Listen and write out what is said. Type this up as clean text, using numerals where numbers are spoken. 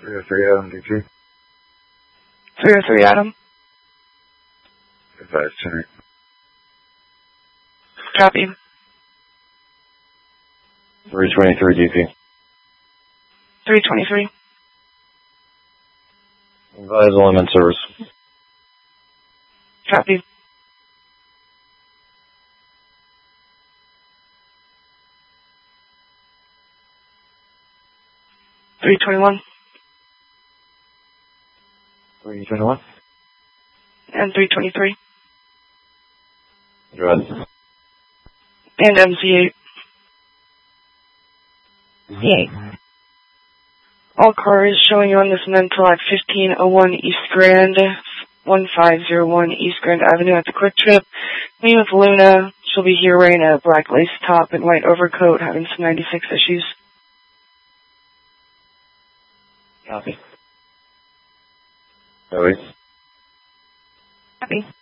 303 Adam, DP. 303 Adam. Advise tonight. Copy. 323 DP. 323. Advise limit service. Copy. 321. 321. And 323. Go ahead. And MC8. Z8. All cars showing you on this mental at 1501 East Grand, 1501 East Grand Avenue at the Quick Trip. Me with Luna. She'll be here wearing a black lace top and white overcoat, having some 96 issues. Copy. Copy. Copy.